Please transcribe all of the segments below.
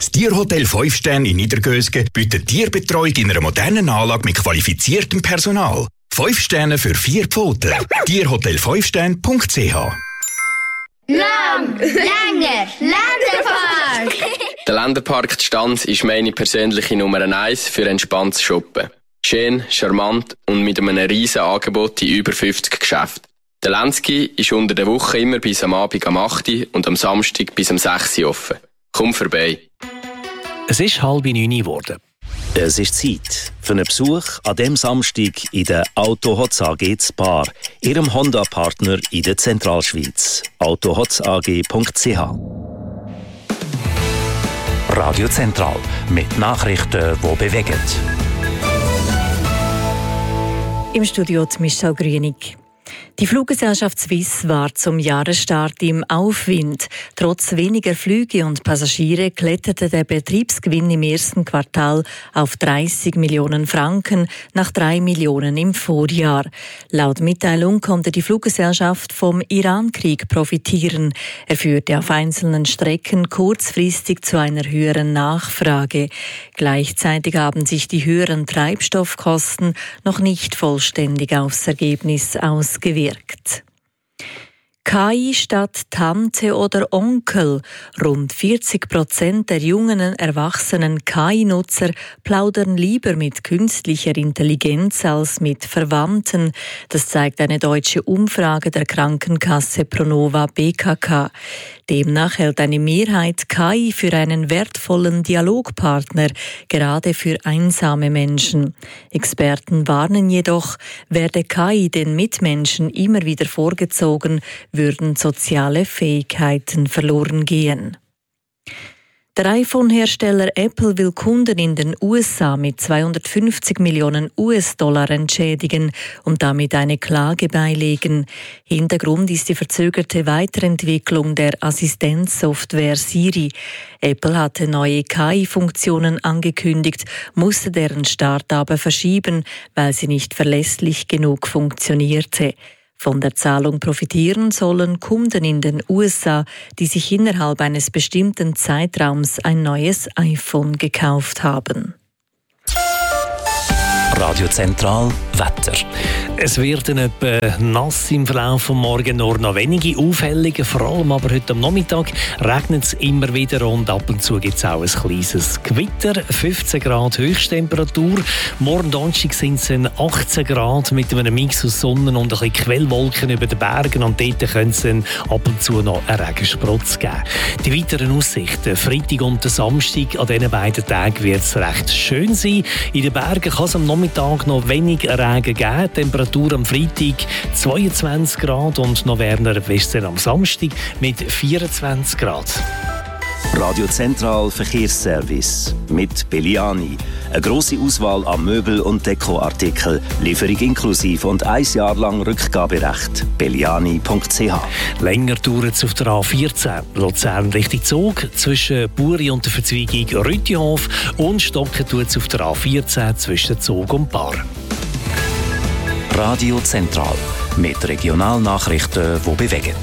Das Tierhotel 5 Sterne in Niedergösgen bietet Tierbetreuung in einer modernen Anlage mit qualifiziertem Personal. 5 Sterne für 4 Pfoten. Tierhotel5stern.ch. Lang, länger, Länderpark! Der Länderpark Stanz ist meine persönliche Nummer 1 für entspanntes Shoppen. Schön, charmant und mit einem riesen Angebot in über 50 Geschäften. Der Lenski ist unter der Woche immer bis am Abend am 8 Uhr und am Samstag bis am 6 Uhr offen. Komm vorbei. Es ist 8:30 geworden. Es ist Zeit für einen Besuch an diesem Samstag in der Autohotz AG Bar, ihrem Honda-Partner in der Zentralschweiz. autohotzag.ch. Radio Zentral mit Nachrichten, die bewegen. Im Studio Michelle Grünig. Die Fluggesellschaft Swiss war zum Jahresstart im Aufwind. Trotz weniger Flüge und Passagiere kletterte der Betriebsgewinn im ersten Quartal auf 30 Millionen Franken nach 3 Millionen im Vorjahr. Laut Mitteilung konnte die Fluggesellschaft vom Iran-Krieg profitieren. Er führte auf einzelnen Strecken kurzfristig zu einer höheren Nachfrage. Gleichzeitig haben sich die höheren Treibstoffkosten noch nicht vollständig aufs Ergebnis ausgewirkt. KI statt Tante oder Onkel. Rund 40% der jungen erwachsenen KI-Nutzer plaudern lieber mit künstlicher Intelligenz als mit Verwandten. Das zeigt eine deutsche Umfrage der Krankenkasse Pronova BKK. Demnach hält eine Mehrheit KI für einen wertvollen Dialogpartner, gerade für einsame Menschen. Experten warnen jedoch, werde KI den Mitmenschen immer wieder vorgezogen, würden soziale Fähigkeiten verloren gehen. Der iPhone-Hersteller Apple will Kunden in den USA mit 250 Millionen US-Dollar entschädigen und damit eine Klage beilegen. Hintergrund ist die verzögerte Weiterentwicklung der Assistenzsoftware Siri. Apple hatte neue KI-Funktionen angekündigt, musste deren Start aber verschieben, weil sie nicht verlässlich genug funktionierte. Von der Zahlung profitieren sollen Kunden in den USA, die sich innerhalb eines bestimmten Zeitraums ein neues iPhone gekauft haben. Radio Zentral Wetter. Es wird etwa nass im Verlauf des Morgen, nur noch wenige Aufhellungen, vor allem aber heute am Nachmittag regnet es immer wieder und ab und zu gibt es auch ein kleines Gewitter. 15 Grad Höchsttemperatur. Morgen Donnerstag sind es 18 Grad mit einem Mix aus Sonne und ein bisschen Quellwolken über den Bergen und dort können es dann ab und zu noch einen Regensprotz geben. Die weiteren Aussichten, Freitag und Samstag, an diesen beiden Tagen wird es recht schön sein. In den Bergen kann es am Nachmittag noch wenig Regen geben. Temperatur am Freitag 22 Grad und noch wärmer ist es am Samstag mit 24 Grad. Radio Zentral Verkehrsservice mit Belliani. Eine grosse Auswahl an Möbel- und Dekoartikeln, Lieferung inklusive und 1 Jahr lang Rückgaberecht. Belliani.ch. Länger dauert es auf der A14 Luzern Richtung Zug zwischen Buri und der Verzweigung Rüttihof und stocken tut es auf der A14 zwischen Zug und Bar. Radio Zentral mit Regionalnachrichten, die bewegen.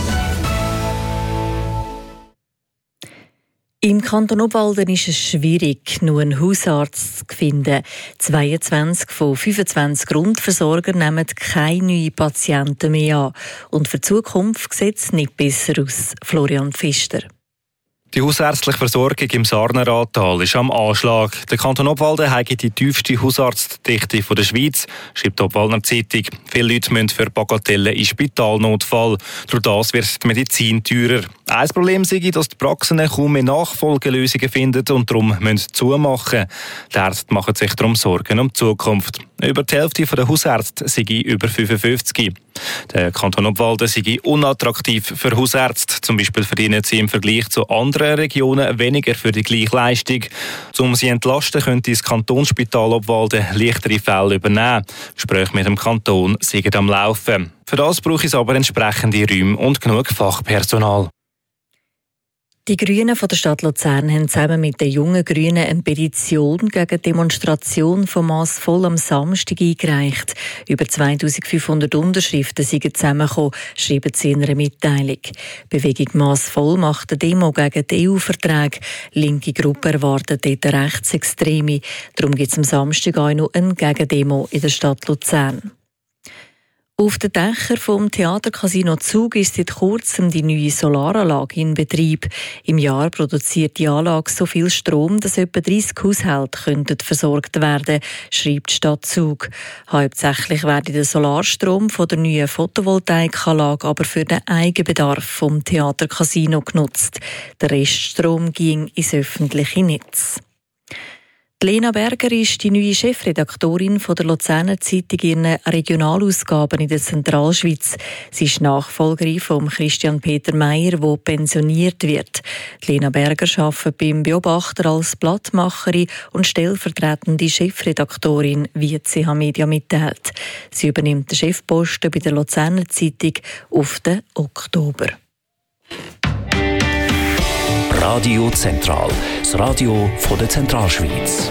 Im Kanton Obwalden ist es schwierig, nur einen Hausarzt zu finden. 22 von 25 Grundversorgern nehmen keine neuen Patienten mehr an. Und für die Zukunft sieht es nicht besser aus. Florian Pfister. Die hausärztliche Versorgung im Sarneratal ist am Anschlag. Der Kanton Obwalden hat die tiefste Hausarztdichte der Schweiz, schreibt die Obwalder Zeitung. Viele Leute müssen für Bagatellen in Spitalnotfall. Durch das wird die Medizin teurer. Ein Problem sei, dass die Praxen kaum mehr Nachfolgelösungen finden und darum müssen zumachen. Die Ärzte machen sich darum Sorgen um die Zukunft. Über die Hälfte der Hausärzte sei über 55. Der Kanton Obwalden sei unattraktiv für Hausärzte. Zum Beispiel verdienen sie im Vergleich zu anderen Regionen weniger für die gleiche Leistung. Um sie zu entlasten, könnte das Kantonsspital Obwalden leichtere Fälle übernehmen. Gespräche mit dem Kanton sind am Laufen. Für das braucht es aber entsprechende Räume und genug Fachpersonal. Die Grünen von der Stadt Luzern haben zusammen mit den jungen Grünen eine Petition gegen die Demonstration von Massvoll am Samstag eingereicht. Über 2500 Unterschriften sind zusammengekommen, schreiben sie in einer Mitteilung. Die Bewegung Massvoll macht eine Demo gegen die EU-Verträge. Linke Gruppen erwarten dort Rechtsextreme. Darum gibt es am Samstag auch noch eine Gegendemo in der Stadt Luzern. Auf den Dächern vom Theatercasino Zug ist seit kurzem die neue Solaranlage in Betrieb. Im Jahr produziert die Anlage so viel Strom, dass etwa 30 Haushalte versorgt werden könnten, schreibt die Stadt Zug. Hauptsächlich werde der Solarstrom von der neuen Photovoltaikanlage aber für den Eigenbedarf vom Theatercasino genutzt. Der Reststrom ging ins öffentliche Netz. Lena Berger ist die neue Chefredaktorin von der Luzerner Zeitung in ihren Regionalausgaben in der Zentralschweiz. Sie ist Nachfolgerin von Christian Peter Meyer, der pensioniert wird. Lena Berger arbeitet beim Beobachter als Blattmacherin und stellvertretende Chefredaktorin, wie die CH Media mitteilt. Sie übernimmt den Chefposten bei der Luzerner Zeitung auf den Oktober. Radio Zentral, das Radio von der Zentralschweiz.